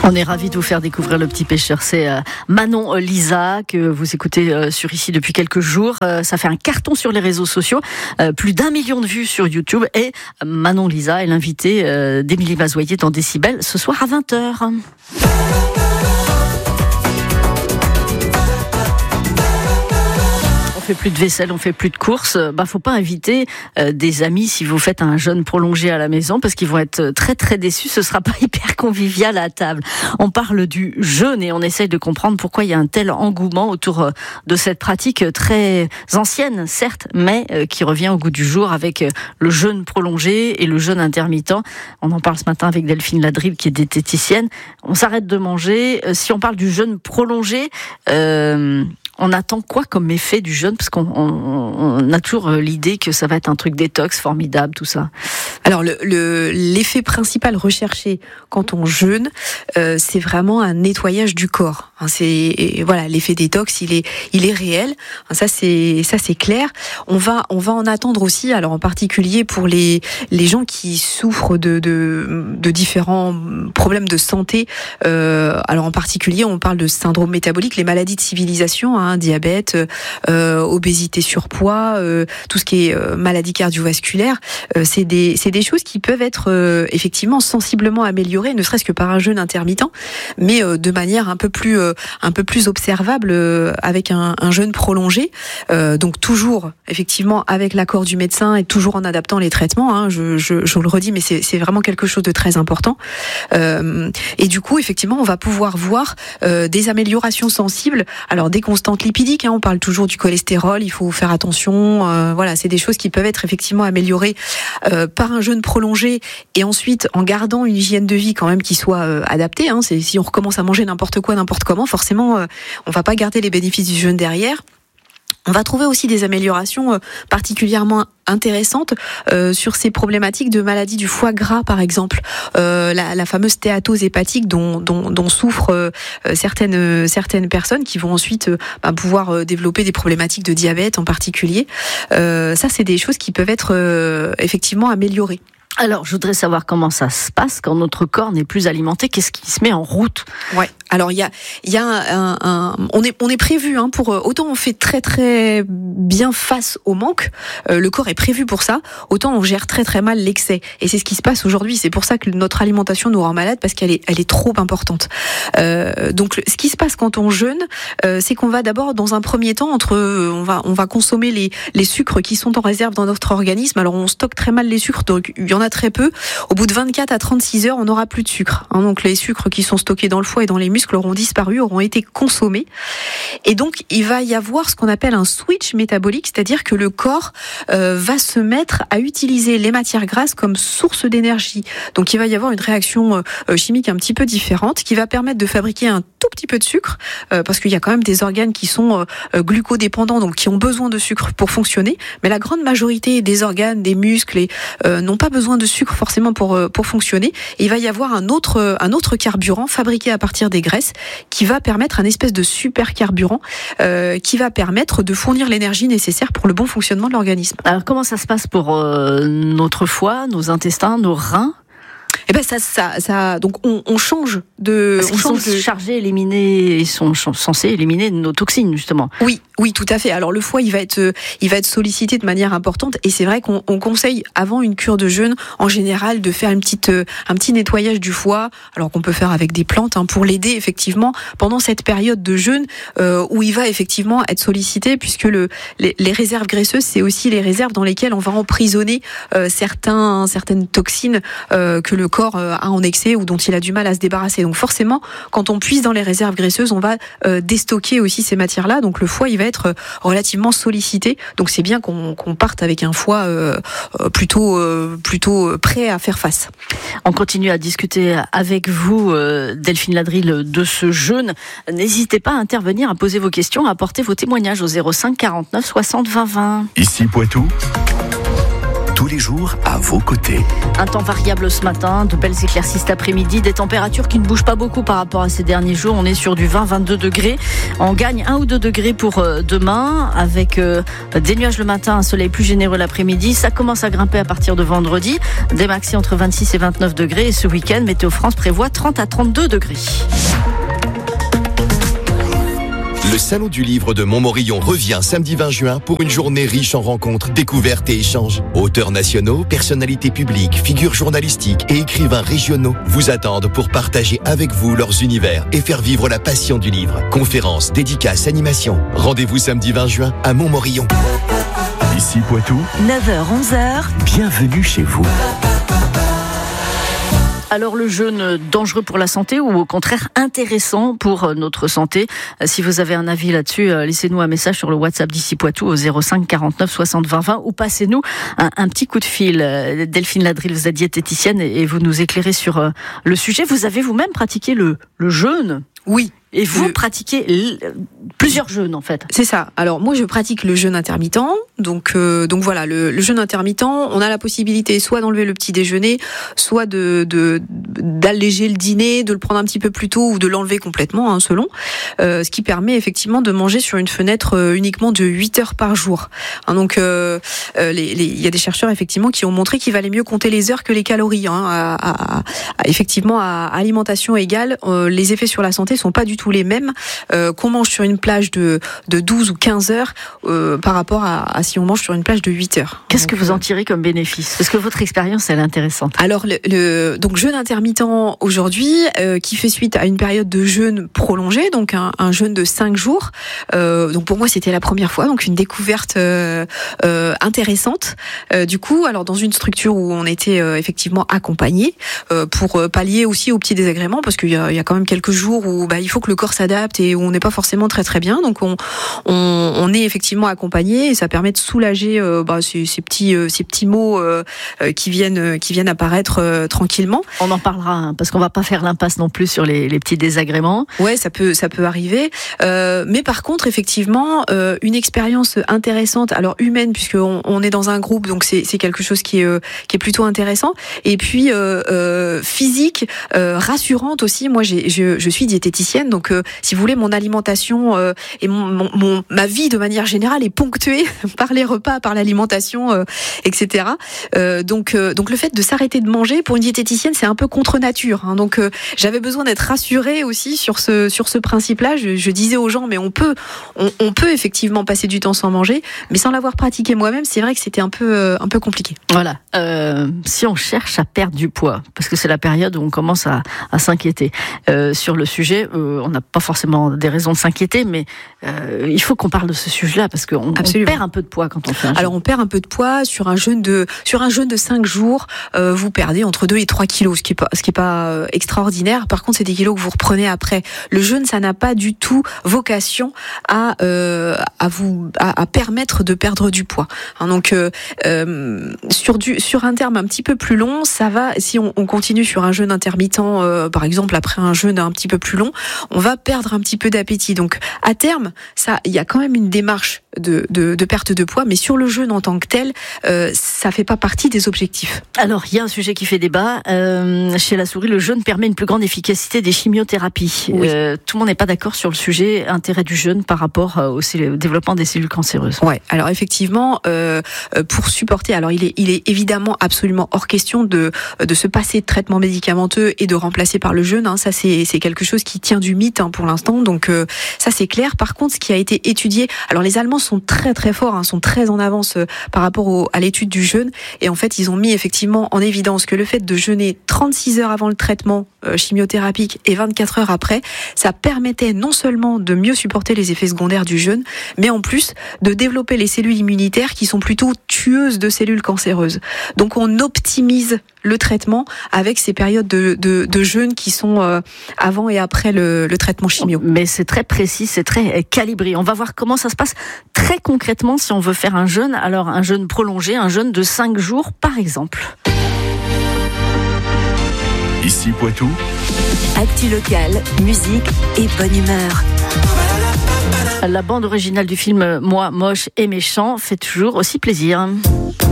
On est ravis de vous faire découvrir Le Petit Pêcheur. C'est Manon Lisa que vous écoutez sur ici depuis quelques jours. Ça fait un carton sur les réseaux sociaux. Plus d'1 million de vues sur YouTube. Et Manon Lisa est l'invitée d'Émilie Mazoyer dans Décibel ce soir à 20h. On fait plus de vaisselle, on fait plus de courses. Faut pas inviter des amis si vous faites un jeûne prolongé à la maison parce qu'ils vont être très très déçus. Ce sera pas hyper convivial à table. On parle du jeûne et on essaye de comprendre pourquoi il y a un tel engouement autour de cette pratique très ancienne, certes, mais qui revient au goût du jour avec le jeûne prolongé et le jeûne intermittent. On en parle ce matin avec Delphine Ladrib qui est diététicienne. On s'arrête de manger. Si on parle du jeûne prolongé, on attend quoi comme effet du jeûne? Parce qu'on a toujours l'idée que ça va être un truc détox formidable, tout ça. Alors l'effet principal recherché quand on jeûne, c'est vraiment un nettoyage du corps. Voilà, l'effet détox, il est réel. Ça c'est clair. On va en attendre aussi. Alors en particulier pour les gens qui souffrent de différents problèmes de santé. Alors en particulier, on parle de syndrome métabolique, les maladies de civilisation, diabète, obésité, surpoids, tout ce qui est maladie cardiovasculaire. C'est des choses qui peuvent être effectivement sensiblement améliorées, ne serait-ce que par un jeûne intermittent, mais de manière un peu plus observable avec un jeûne prolongé. Donc toujours effectivement avec l'accord du médecin et toujours en adaptant les traitements. Je le redis, mais c'est vraiment quelque chose de très important. Et du coup, effectivement, on va pouvoir voir des améliorations sensibles. Alors des constantes lipidiques, on parle toujours du cholestérol, il faut faire attention. Voilà, c'est des choses qui peuvent être effectivement améliorées par un jeûne prolongé et ensuite en gardant une hygiène de vie quand même qui soit adaptée. Si on recommence à manger n'importe quoi, n'importe comment, forcément, on va pas garder les bénéfices du jeûne derrière. On va trouver aussi des améliorations particulièrement intéressantes sur ces problématiques de maladies du foie gras, par exemple, la fameuse stéatose hépatique dont souffrent certaines personnes qui vont ensuite pouvoir développer des problématiques de diabète en particulier. Ça, c'est des choses qui peuvent être effectivement améliorées. Alors, je voudrais savoir comment ça se passe quand notre corps n'est plus alimenté. Qu'est-ce qui se met en route? Ouais. Alors, il y a on est prévu pour autant on fait très très bien face au manque. Le corps est prévu pour ça. Autant on gère très très mal l'excès. Et c'est ce qui se passe aujourd'hui. C'est pour ça que notre alimentation nous rend malade parce qu'elle est trop importante. Donc, ce qui se passe quand on jeûne, c'est qu'on va d'abord dans un premier temps on va consommer les sucres qui sont en réserve dans notre organisme. Alors, on stocke très mal les sucres, donc il y en a très peu. Au bout de 24 à 36 heures, on n'aura plus de sucre. Donc les sucres qui sont stockés dans le foie et dans les muscles auront disparu, auront été consommés. Et donc il va y avoir ce qu'on appelle un switch métabolique, c'est-à-dire que le corps va se mettre à utiliser les matières grasses comme source d'énergie. Donc il va y avoir une réaction chimique un petit peu différente qui va permettre de fabriquer un tout petit peu de sucre, parce qu'il y a quand même des organes qui sont glucodépendants, donc qui ont besoin de sucre pour fonctionner. Mais la grande majorité des organes, des muscles, n'ont pas besoin de sucre forcément pour fonctionner. Et il va y avoir un autre carburant fabriqué à partir des graisses qui va permettre un espèce de super carburant qui va permettre de fournir l'énergie nécessaire pour le bon fonctionnement de l'organisme. Alors comment ça se passe pour notre foie, nos intestins, nos reins? Donc on change de. Parce qu'ils sont chargés, éliminés, ils sont censés éliminer nos toxines justement. Oui, tout à fait. Alors le foie, il va être sollicité de manière importante, et c'est vrai qu'on conseille avant une cure de jeûne, en général, de faire un petit nettoyage du foie, alors qu'on peut faire avec des plantes, pour l'aider effectivement pendant cette période de jeûne où il va effectivement être sollicité, puisque les réserves graisseuses, c'est aussi les réserves dans lesquelles on va emprisonner certaines toxines que le corps a en excès ou dont il a du mal à se débarrasser. Donc forcément, quand on puise dans les réserves graisseuses, on va déstocker aussi ces matières-là. Donc le foie, il va être relativement sollicité. Donc c'est bien qu'on parte avec un foie plutôt prêt à faire face. On continue à discuter avec vous, Delphine Ladril, de ce jeûne. N'hésitez pas à intervenir, à poser vos questions, à apporter vos témoignages au 05 49 60 20 20. Ici Poitou, tous les jours à vos côtés. Un temps variable ce matin, de belles éclaircies cet après-midi, des températures qui ne bougent pas beaucoup par rapport à ces derniers jours. On est sur du 20-22 degrés. On gagne 1 ou 2 degrés pour demain, avec des nuages le matin, un soleil plus généreux l'après-midi. Ça commence à grimper à partir de vendredi. Des maxi entre 26 et 29 degrés. Et ce week-end, Météo France prévoit 30 à 32 degrés. Le Salon du Livre de Montmorillon revient samedi 20 juin pour une journée riche en rencontres, découvertes et échanges. Auteurs nationaux, personnalités publiques, figures journalistiques et écrivains régionaux vous attendent pour partager avec vous leurs univers et faire vivre la passion du livre. Conférences, dédicaces, animations. Rendez-vous samedi 20 juin à Montmorillon. Ici Poitou, 9h-11h, bienvenue chez vous. Alors le jeûne dangereux pour la santé ou au contraire intéressant pour notre santé? Si vous avez un avis là-dessus, laissez-nous un message sur le WhatsApp d'Ici Poitou au 05 49 60 20 20 ou passez-nous un petit coup de fil. Delphine Ladrille, vous êtes diététicienne et vous nous éclairez sur le sujet. Vous avez vous-même pratiqué le jeûne? Oui. Et vous pratiquez plusieurs jeûnes en fait. C'est ça. Alors moi je pratique le jeûne intermittent. Donc voilà, le jeûne intermittent, on a la possibilité soit d'enlever le petit déjeuner, soit d'alléger le dîner, de le prendre un petit peu plus tôt ou de l'enlever complètement, selon. Ce qui permet effectivement de manger sur une fenêtre uniquement de 8 heures par jour. Donc il y a des chercheurs effectivement qui ont montré qu'il valait mieux compter les heures que les calories. Effectivement, à alimentation égale, les effets sur la santé sont pas du tout les mêmes qu'on mange sur une plage de 12 ou 15 heures par rapport à si on mange sur une plage de 8 heures. Qu'est-ce que vous en tirez comme bénéfice? Parce que votre expérience, elle est intéressante. Alors, donc jeûne intermittent aujourd'hui, qui fait suite à une période de jeûne prolongé, donc un jeûne de 5 jours. Donc pour moi, c'était la première fois, donc une découverte intéressante. Du coup, alors dans une structure où on était effectivement accompagné pour pallier aussi aux petits désagréments, parce qu'il y a quand même quelques jours où il faut que le corps s'adapte et où on n'est pas forcément très très bien. Donc on est effectivement accompagné et ça permet de soulager ces petits mots qui viennent apparaître tranquillement. On en parlera parce qu'on va pas faire l'impasse non plus sur les petits désagréments. Ouais, ça peut arriver. Mais par contre, effectivement, une expérience intéressante, alors humaine puisqu'on est dans un groupe, donc c'est quelque chose qui est plutôt intéressant. Et puis physique, rassurante aussi. Moi, je suis diététicienne, donc si vous voulez, mon alimentation et ma vie de manière générale est ponctuée par les repas, par l'alimentation, etc. Donc le fait de s'arrêter de manger pour une diététicienne, c'est un peu contre nature. Donc j'avais besoin d'être rassurée aussi sur ce principe-là. Je disais aux gens, mais on peut effectivement passer du temps sans manger, mais sans l'avoir pratiqué moi-même, c'est vrai que c'était un peu compliqué. Voilà. Si on cherche à perdre du poids, parce que c'est la période où on commence à s'inquiéter sur le sujet, on n'a pas forcément des raisons de s'inquiéter, mais il faut qu'on parle de ce sujet-là parce qu'on perd un peu de poids quand on fait un jeûne. Alors on perd un peu de poids sur un jeûne de 5 jours. Vous perdez entre 2 et 3 kilos, ce qui est pas extraordinaire. Par contre, c'est des kilos que vous reprenez après. Le jeûne, ça n'a pas du tout vocation à permettre de perdre du poids. Donc sur un terme un petit peu plus long, ça va. Si on continue sur un jeûne intermittent, par exemple après un jeûne un petit peu plus long, on va perdre un petit peu d'appétit. Donc à terme, il y a quand même une démarche de perte de poids, mais sur le jeûne en tant que tel, ça fait pas partie des objectifs. Alors, il y a un sujet qui fait débat. Chez la souris, le jeûne permet une plus grande efficacité des chimiothérapies. Oui. Tout le monde n'est pas d'accord sur le sujet, intérêt du jeûne par rapport au développement des cellules cancéreuses. Ouais. Alors effectivement, pour supporter, alors il est évidemment absolument hors question de se passer de traitements médicamenteux et de remplacer par le jeûne. Ça c'est quelque chose qui tient du mythe pour l'instant. Donc ça c'est clair. Par contre, ce qui a été étudié, alors les Allemands sont très très forts, sont très en avance par rapport à l'étude du jeûne. Et en fait, ils ont mis effectivement en évidence que le fait de jeûner 36 heures avant le traitement chimiothérapique et 24 heures après, ça permettait non seulement de mieux supporter les effets secondaires du jeûne, mais en plus de développer les cellules immunitaires qui sont plutôt tueuses de cellules cancéreuses. Donc on optimise le traitement avec ces périodes de jeûne qui sont avant et après le traitement chimio. Mais c'est très précis, c'est très calibré. On va voir comment ça se passe très concrètement si on veut faire un jeûne. Alors un jeûne prolongé, un jeûne de 5 jours par exemple. Ici Poitou. Actu locale, musique et bonne humeur. La bande originale du film Moi, moche et méchant fait toujours aussi plaisir.